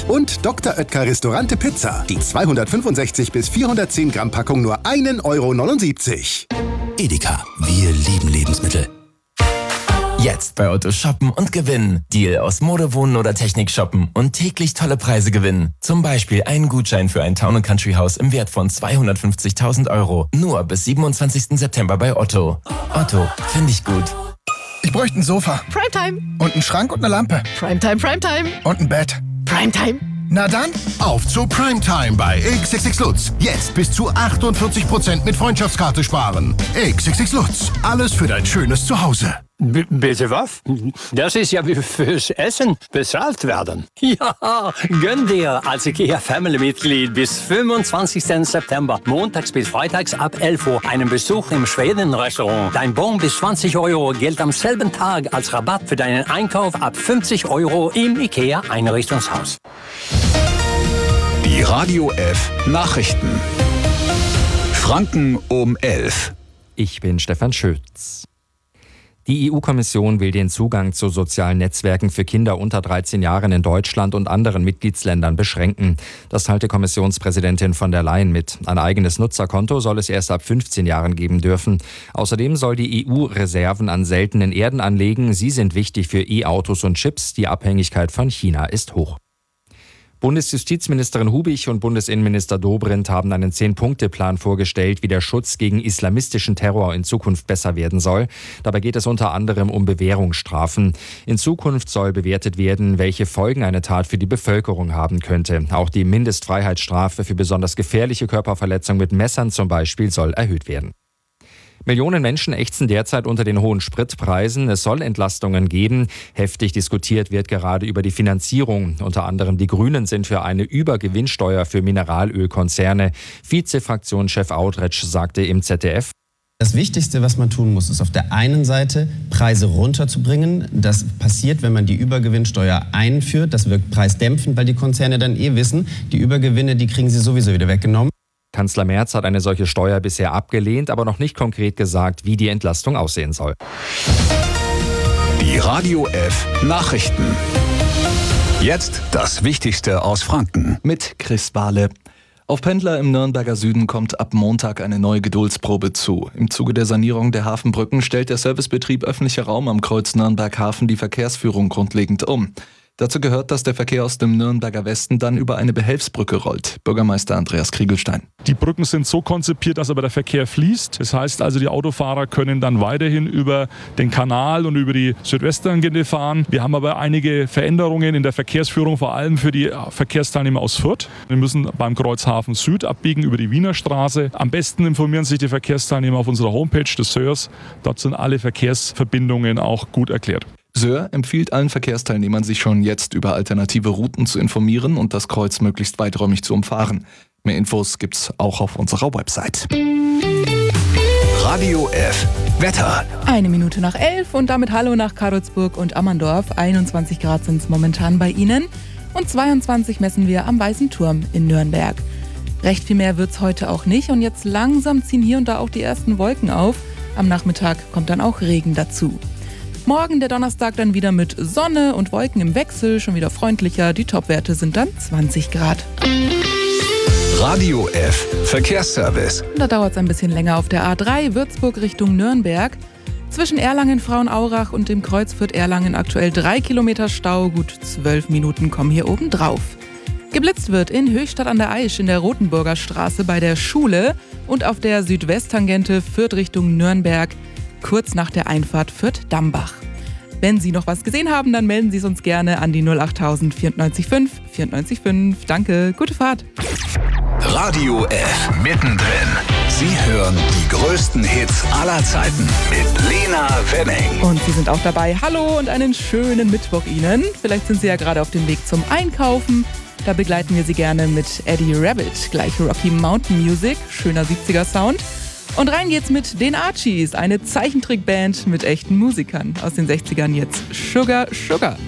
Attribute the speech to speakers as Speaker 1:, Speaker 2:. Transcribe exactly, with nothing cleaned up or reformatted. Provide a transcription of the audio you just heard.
Speaker 1: Und Doktor Oetker Restaurante Pizza. Die zweihundertfünfundsechzig bis vierhundertzehn Gramm Packung nur ein Euro neunundsiebzig.
Speaker 2: Edeka, wir lieben Lebensmittel.
Speaker 3: Jetzt bei Otto shoppen und gewinnen. Deal aus Mode, Wohnen oder Technik shoppen und täglich tolle Preise gewinnen. Zum Beispiel einen Gutschein für ein Town and Country Haus im Wert von zweihundertfünfzigtausend Euro. Nur bis siebenundzwanzigsten September bei Otto. Otto, finde ich gut.
Speaker 4: Ich bräuchte ein Sofa.
Speaker 5: Primetime.
Speaker 4: Und einen Schrank und eine Lampe.
Speaker 5: Primetime, Primetime.
Speaker 4: Und ein Bett.
Speaker 5: Primetime.
Speaker 4: Na dann,
Speaker 6: auf zu Primetime bei X X X Lutz. Jetzt bis zu achtundvierzig Prozent mit Freundschaftskarte sparen. X X X Lutz. Alles für dein schönes Zuhause.
Speaker 7: B- bitte was? Das ist ja wie fürs Essen bezahlt werden. Ja, gönn dir als IKEA Family-Mitglied bis fünfundzwanzigsten September, montags bis freitags ab elf Uhr, einen Besuch im Schweden-Restaurant. Dein Bon bis zwanzig Euro gilt am selben Tag als Rabatt für deinen Einkauf ab fünfzig Euro im IKEA Einrichtungshaus.
Speaker 8: Die Radio F Nachrichten. Franken um elf.
Speaker 9: Ich bin Stefan Schütz. Die E U-Kommission will den Zugang zu sozialen Netzwerken für Kinder unter dreizehn Jahren in Deutschland und anderen Mitgliedsländern beschränken. Das teilte Kommissionspräsidentin von der Leyen mit. Ein eigenes Nutzerkonto soll es erst ab fünfzehn Jahren geben dürfen. Außerdem soll die E U Reserven an seltenen Erden anlegen. Sie sind wichtig für E-Autos und Chips. Die Abhängigkeit von China ist hoch. Bundesjustizministerin Hubich und Bundesinnenminister Dobrindt haben einen Zehn-Punkte-Plan vorgestellt, wie der Schutz gegen islamistischen Terror in Zukunft besser werden soll. Dabei geht es unter anderem um Bewährungsstrafen. In Zukunft soll bewertet werden, welche Folgen eine Tat für die Bevölkerung haben könnte. Auch die Mindestfreiheitsstrafe für besonders gefährliche Körperverletzung mit Messern zum Beispiel soll erhöht werden. Millionen Menschen ächzen derzeit unter den hohen Spritpreisen. Es soll Entlastungen geben. Heftig diskutiert wird gerade über die Finanzierung. Unter anderem die Grünen sind für eine Übergewinnsteuer für Mineralölkonzerne. Vize-Fraktionschef Audretsch sagte im Z D F:
Speaker 10: Das Wichtigste, was man tun muss, ist auf der einen Seite Preise runterzubringen. Das passiert, wenn man die Übergewinnsteuer einführt. Das wirkt preisdämpfend, weil die Konzerne dann eh wissen, die Übergewinne, die kriegen sie sowieso wieder weggenommen.
Speaker 9: Kanzler Merz hat eine solche Steuer bisher abgelehnt, aber noch nicht konkret gesagt, wie die Entlastung aussehen soll.
Speaker 8: Die Radio F Nachrichten. Jetzt das Wichtigste aus Franken.
Speaker 11: Mit Chris Bahle. Auf Pendler im Nürnberger Süden kommt ab Montag eine neue Geduldsprobe zu. Im Zuge der Sanierung der Hafenbrücken stellt der Servicebetrieb Öffentlicher Raum am Kreuz Nürnberg Hafen die Verkehrsführung grundlegend um. Dazu gehört, dass der Verkehr aus dem Nürnberger Westen dann über eine Behelfsbrücke rollt. Bürgermeister Andreas Kriegelstein.
Speaker 12: Die Brücken sind so konzipiert, dass aber der Verkehr fließt. Das heißt also, die Autofahrer können dann weiterhin über den Kanal und über die Südwesttangente fahren. Wir haben aber einige Veränderungen in der Verkehrsführung, vor allem für die Verkehrsteilnehmer aus Fürth. Wir müssen beim Kreuzhafen Süd abbiegen über die Wiener Straße. Am besten informieren sich die Verkehrsteilnehmer auf unserer Homepage des S Ö Rs. Dort sind alle Verkehrsverbindungen auch gut erklärt.
Speaker 11: S Ö R empfiehlt allen Verkehrsteilnehmern, sich schon jetzt über alternative Routen zu informieren und das Kreuz möglichst weiträumig zu umfahren. Mehr Infos gibt's auch auf unserer Website.
Speaker 8: Radio F Wetter.
Speaker 5: Eine Minute nach elf und damit Hallo nach Karlsburg und Ammerndorf. einundzwanzig Grad sind es momentan bei Ihnen und zweiundzwanzig messen wir am Weißen Turm in Nürnberg. Recht viel mehr wird's heute auch nicht und jetzt langsam ziehen hier und da auch die ersten Wolken auf. Am Nachmittag kommt dann auch Regen dazu. Morgen, der Donnerstag, dann wieder mit Sonne und Wolken im Wechsel, schon wieder freundlicher. Die Topwerte sind dann zwanzig Grad.
Speaker 8: Radio F Verkehrsservice.
Speaker 5: Da dauert es ein bisschen länger auf der A drei, Würzburg Richtung Nürnberg. Zwischen Erlangen, Frauenaurach und dem Kreuz Fürth-Erlangen aktuell drei Kilometer Stau. Gut zwölf Minuten kommen hier oben drauf. Geblitzt wird in Höchstadt an der Aisch in der Rotenburger Straße bei der Schule und auf der Südwesttangente Fürth Richtung Nürnberg, kurz nach der Einfahrt Fürth-Dambach. Wenn Sie noch was gesehen haben, dann melden Sie es uns gerne an die null acht null null vier neun fünf vier neun fünf. Danke, gute Fahrt.
Speaker 8: Radio F mittendrin. Sie hören die größten Hits aller Zeiten mit Lena Wenning.
Speaker 5: Und Sie sind auch dabei. Hallo und einen schönen Mittwoch Ihnen. Vielleicht sind Sie ja gerade auf dem Weg zum Einkaufen. Da begleiten wir Sie gerne mit Eddie Rabbit. Gleich Rocky Mountain Music, schöner siebziger Sound. Und rein geht's mit den Archies, eine Zeichentrickband mit echten Musikern. Aus den sechzigern jetzt Sugar Sugar.